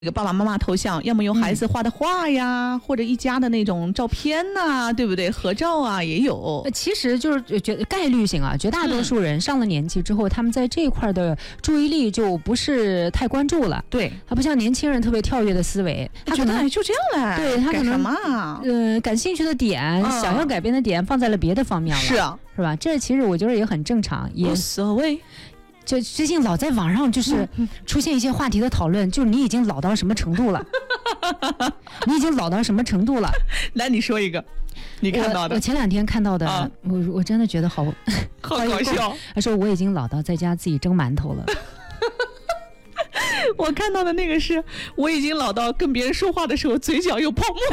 这个爸爸妈妈头像，要么用孩子画的画呀，或者一家的那种照片呐，对不对？合照啊也有。 其实就是觉得概率性啊，绝大多数人上了年纪之后，他们在这一块的注意力就不是太关注了。 对， 他不像年轻人特别跳跃的思维，他可能就这样了。 对，他可能感兴趣的点，想要改变的点放在了别的方面了。 是啊， 是吧？这其实我觉得也很正常，也无所谓。 就最近老在网上就是出现一些话题的讨论，就是你已经老到什么程度了？你已经老到什么程度了？ 来，你说一个，你看到的。 我前2天看到的，我真的觉得好搞笑。 他说我已经老到在家自己蒸馒头了。 我看到的那个是，我已经老到跟别人说话的时候嘴角有泡沫。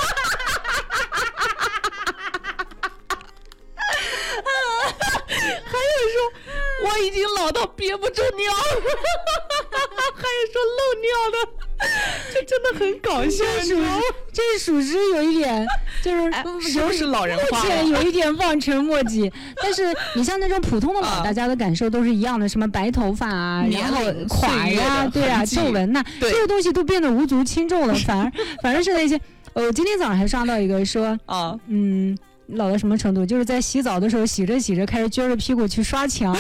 还有说我已经老到憋不住尿了。还有说漏尿的，这真的很搞笑。 这属实有一点，就是老人话， 目前有一点望尘莫及。但是你像那种普通的老，大家的感受都是一样的，什么白头发啊，然后垮呀，对啊，皱纹呐，这个东西都变得无足轻重了。反而是那些，我今天早上还刷到一个说老到什么程度？就是在洗澡的时候洗着洗着开始撅着屁股去刷墙，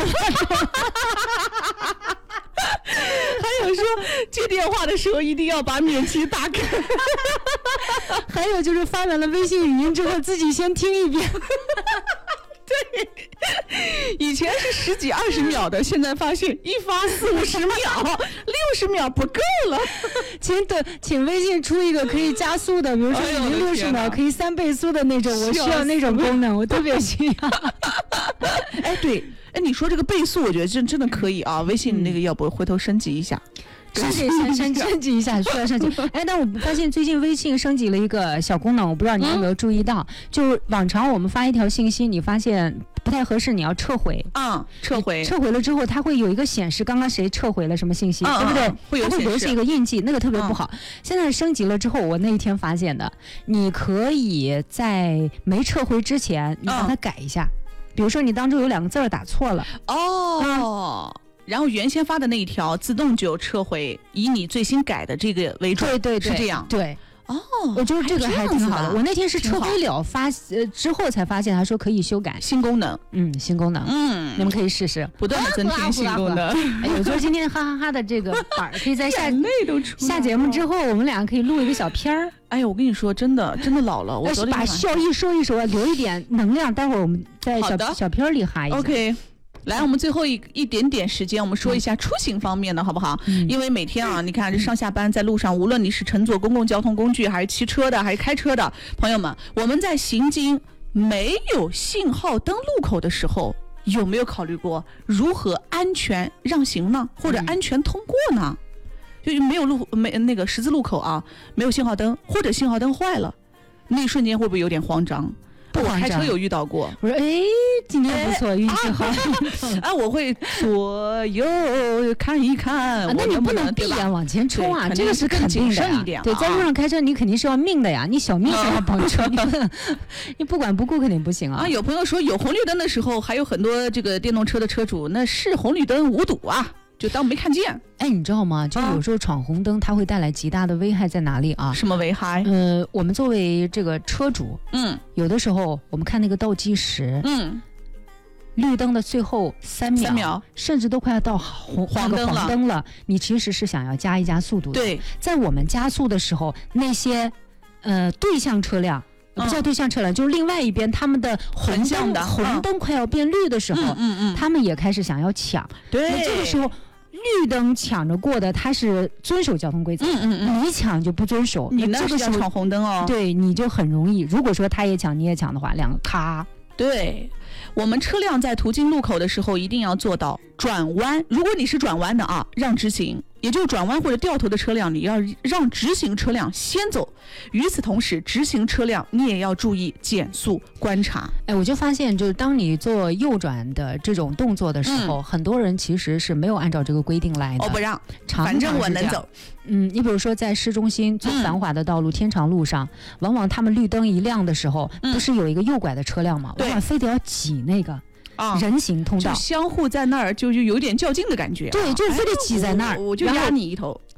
还有说接电话的时候一定要把免提打开。 还有就是发完了微信语音之后自己先听一遍。 对，以前是10几20秒的，现在发现一发40、50秒，60秒不够了。 请微信出一个可以加速的，比如说语音60秒可以3倍速的那种，我需要那种功能，我特别需要。 哎，对，哎，你说这个倍速，我觉得真的可以啊。微信那个要不回头升级一下。 升级一下，需要升级。哎，但我发现最近微信升级了一个小功能，我不知道你有没有注意到，就是往常我们发一条信息，你发现不太合适，你要撤回撤回了之后，它会有一个显示刚刚谁撤回了什么信息，对不对？会留下一个印记，那个特别不好。现在升级了之后，我那一天发现的，你可以在没撤回之前，你把它改一下，比如说你当中有2个字打错了然后原先发的那一条自动就撤回，以你最新改的这个为准。对，是这样。 对，我觉得这个还挺好的。我那天是撤回了之后才发现，他说可以修改新功能。 新功能。你们可以试试， 不断的增添新功能。 哎，我觉得今天哈哈哈的这个板可以在下节目之后，我们俩可以录一个小片儿。 哎呀，我跟你说，真的老了。我把笑意说一说，留一点能量，待会儿我们在小片里哈一下。 OK。来，我们最后一点点时间，我们说一下出行方面的好不好？因为每天你看这上下班在路上，无论你是乘坐公共交通工具，还是骑车的，还是开车的，朋友们，我们在行经没有信号灯路口的时候，有没有考虑过如何安全让行呢？或者安全通过呢？就没那个十字路口没有信号灯，或者信号灯坏了，那一瞬间会不会有点慌张？我开车有遇到过， 我说今天不错，运气好。 我会左右看一看。 那你不能闭眼往前冲啊，这个是肯定的呀。对，在路上开车你肯定是要命的呀，你小命是要保住，你不管不顾肯定不行啊。 有朋友说有红绿灯的时候，还有很多这个电动车的车主那是红绿灯无堵啊，就当没看见。 哎，你知道吗？就有时候闯红灯，它会带来极大的危害在哪里啊？ 什么危害？ 我们作为这个车主，有的时候我们看那个倒计时，绿灯的最后3秒，甚至都快要到黄灯了，你其实是想要加一加速度的。对，在我们加速的时候，那些对向车辆。不叫对向车辆，就是另外一边他们的红灯快要变绿的时候，他们也开始想要抢。对，那这个时候绿灯抢着过的，他是遵守交通规则，你抢就不遵守， 你那是要闯红灯哦。 对，你就很容易。如果说他也抢你也抢的话，两个咔。 对，我们车辆在途经路口的时候一定要做到转弯。如果你是转弯的让直行，也就是转弯或者掉头的车辆，你要让直行车辆先走。与此同时，直行车辆你也要注意减速观察。 哎，我就发现，就是当你做右转的这种动作的时候，很多人其实是没有按照这个规定来的。 不让，反正我能走。 你比如说在市中心最繁华的道路天长路上，往往他们绿灯一亮的时候，不是有一个右拐的车辆吗？往往非得要挤那个。人行通道， 就相互在那儿就有点较劲的感觉。 对，就是非得挤在那儿， 我就压你一头。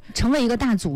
成为一个大阻